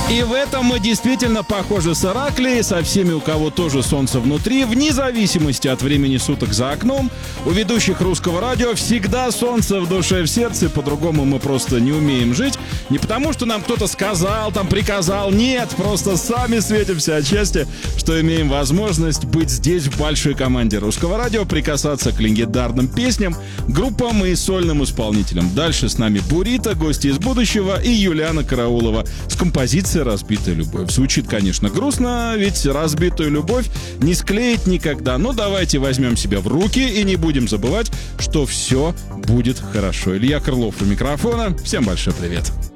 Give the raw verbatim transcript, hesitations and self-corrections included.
И в этом мы действительно похожи с Ираклией, со всеми, у кого тоже солнце внутри, вне зависимости от времени суток за окном. У ведущих Русского радио всегда солнце в душе, в сердце, по-другому мы просто не умеем жить. Не потому, что нам кто-то сказал, там приказал, нет, просто сами светимся от счастья, что имеем возможность быть здесь в большой команде Русского радио, прикасаться к легендарным песням, группам и сольным исполнителям. Дальше с нами Бурито, гости из будущего, и Юлиана Караулова с композицией «Разбитая любовь». Звучит, конечно, грустно, ведь разбитую любовь не склеить никогда. Но давайте возьмем себя в руки и не будем забывать, что все будет хорошо. Илья Крылов у микрофона. Всем большой привет.